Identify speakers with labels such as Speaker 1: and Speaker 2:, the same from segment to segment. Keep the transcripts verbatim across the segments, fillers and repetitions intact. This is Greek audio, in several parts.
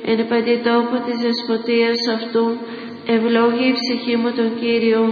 Speaker 1: εν παντή τόπο της δεσποτείας αυτού, ευλόγη η ψυχή μου των Κύριων.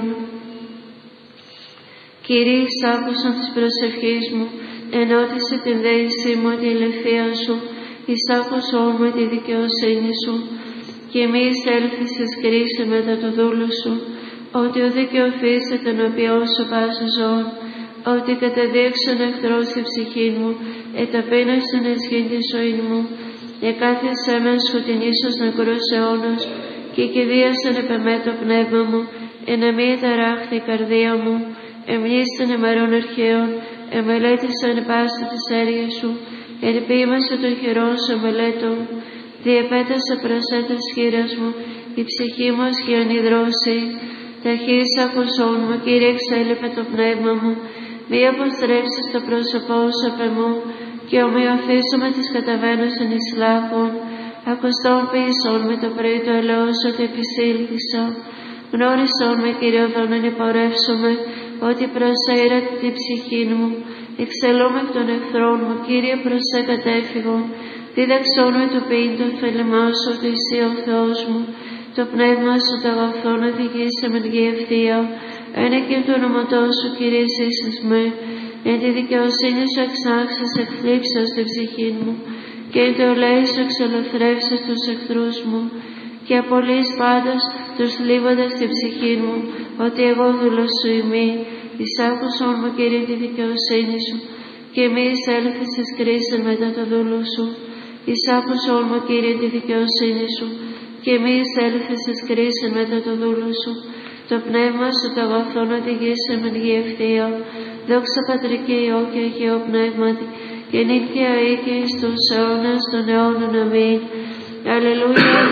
Speaker 1: Κύριε, εις άκουσον της προσευχής μου, ενώτισε την δέησή μου τη ελευθεία σου, εις άκουσον με τη δικαιοσύνη σου, και μη εισέλθησες κρίση μετά το δούλου σου, ότι ο δικαιωθήσε τον οποίο σου πάσο ζώων, ότι καταδείξον εχθρός η ψυχή μου, εταπείνωσον εσχήν τη ζωή μου, εκάθισέ μεν σκοτεινήσος νεκρός αιώνος, και κηδίασον επεμέ το πνεύμα μου, εν αμή ταράχθη η καρδία μου, εμνήστον ημερών αρχαίων, εμελέτησαν πάστα της έργης σου, εν ποίημασε των χειρών σου μελέτων, διεπέτασε προσέτας χείρας μου, η ψυχή μου και ανιδρώση. Ταχύς ακουσών μου, Κύριε, εξέλιπε το πνεύμα μου, μη αποστρέψεις το πρόσωπό σου απ' εμού, και ομοιωθήσω με τις καταβαίνουσαν εις λάκων. Ακουστών ποιησών με το πρωί το ελαιός ότι επισήλθησα. Γνώρισόν με, Κύριε, οδόν εν υπορεύσομαι, ότι προσέειρα την ψυχή μου. Εξελούμε εκ των εχθρών μου, Κύριε, προσέ κατέφυγον. Δίδαξόν με το ποιήν το θέλημά σου, ότι εσύ ο Θεός μου. Το πνεύμα σου το αγαθό να οδηγήσει με την ευθεία. Ένα και το όνοματό σου, Κύριε, ζήσεις με. Εν τη δικαιοσύνη σου εξάξεις εκθλίψας την ψυχή μου, και εν το λέει σου εξελευθρεύσεις τους εχθρούς μου, και απολύς πάντως τους θλίβοντας την ψυχή μου, ότι εγώ δούλος σου ημί. Εις άκουσον μου, Κύριε, τη δικαιοσύνη σου, και μη εισέλθησες κρίσιν μετά το δούλο σου. Εις άκουσον μου, Κύριε, τη δικαιοσύνη σου, και μη εισέλθησες κρίσιν μετά το δούλο σου. Το πνεύμα σου το αγαθό να οδηγήσει με την ευθεία. Δόξα Πατρί και Υιό και Αγίο Πνεύματι, και νύν και αεί και εις τους αιώνας των αιώνων. Αμήν. Αλληλούια,